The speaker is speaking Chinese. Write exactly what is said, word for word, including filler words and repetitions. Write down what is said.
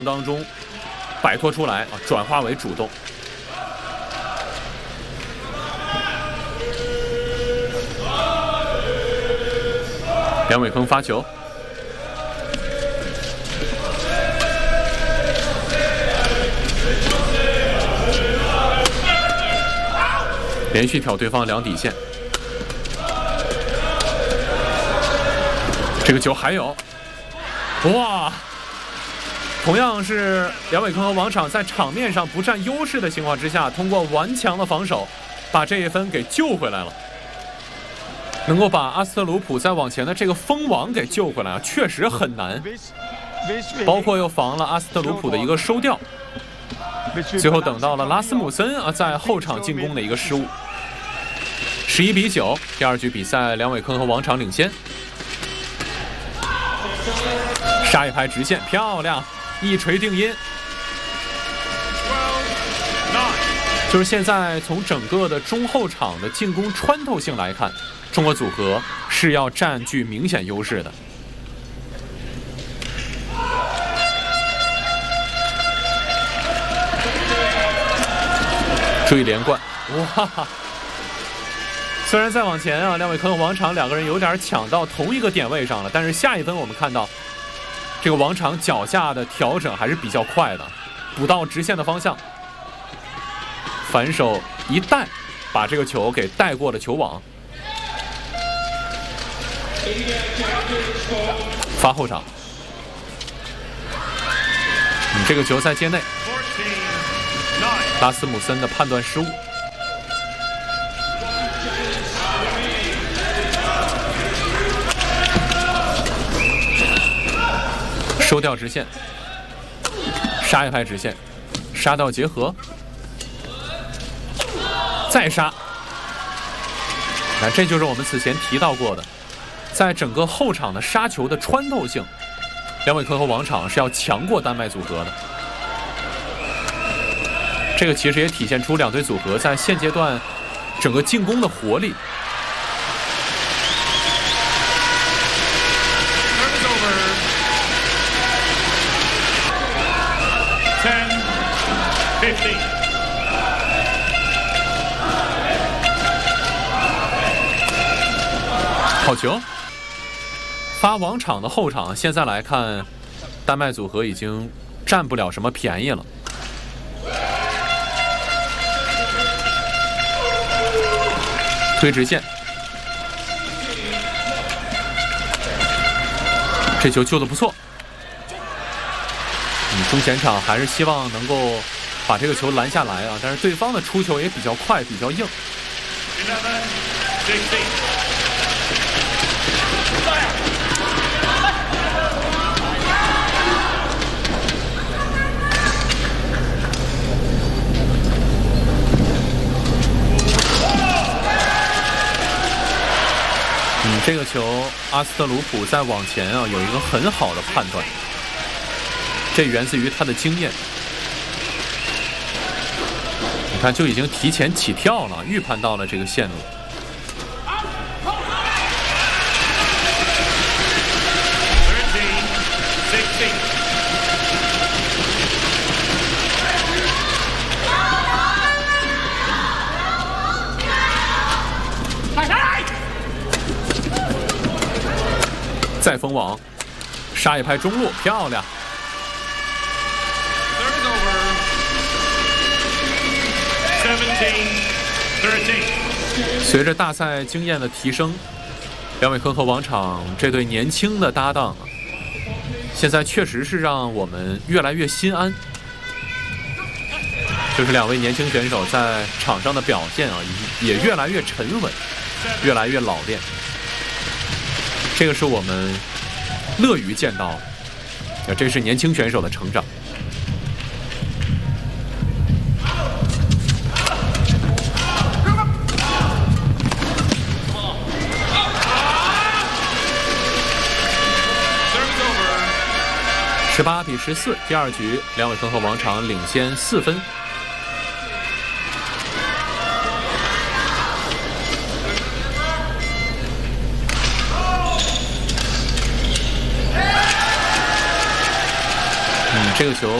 当中摆脱出来啊，转化为主动。梁伟铿发球，连续挑对方两底线。这个球还有，哇！同样是梁伟铿和王昶在场面上不占优势的情况之下，通过顽强的防守，把这一分给救回来了。能够把阿斯特鲁普在往前的这个封网给救回来啊，确实很难。包括又防了阿斯特鲁普的一个收吊，最后等到了拉斯姆森啊在后场进攻的一个失误。十一比九，第二局比赛，梁伟铿和王昶领先。杀一拍直线，漂亮！一锤定音。就是现在从整个的中后场的进攻穿透性来看，中国组合是要占据明显优势的。注意连贯，哇！虽然再往前啊，梁伟铿和王昶两个人有点抢到同一个点位上了，但是下一分我们看到，这个王昶脚下的调整还是比较快的，补到直线的方向，反手一带，把这个球给带过了球网。发后场，嗯，这个球在界内，拉斯姆森的判断失误。收掉直线，杀一拍直线，杀到结合，再杀。那这就是我们此前提到过的，在整个后场的杀球的穿透性，梁伟铿和王昶是要强过丹麦组合的。这个其实也体现出两队组合在现阶段整个进攻的活力。好球！发王昶的后场，现在来看，丹麦组合已经占不了什么便宜了。推直线，这球救得不错。嗯，中前场还是希望能够把这个球拦下来啊，但是对方的出球也比较快，比较硬。嗯，这个球阿斯特鲁普在往前啊有一个很好的判断，这源自于他的经验。你看，就已经提前起跳了，预判到了这个线路。再封网，杀一拍中路，漂亮！随着大赛经验的提升，梁伟铿和王昶这对年轻的搭档，现在确实是让我们越来越心安。就是两位年轻选手在场上的表现啊，也越来越沉稳，越来越老练。这个是我们乐于见到的，这是年轻选手的成长。十八比十四，第二局，梁伟铿和王昶领先四分。 这个球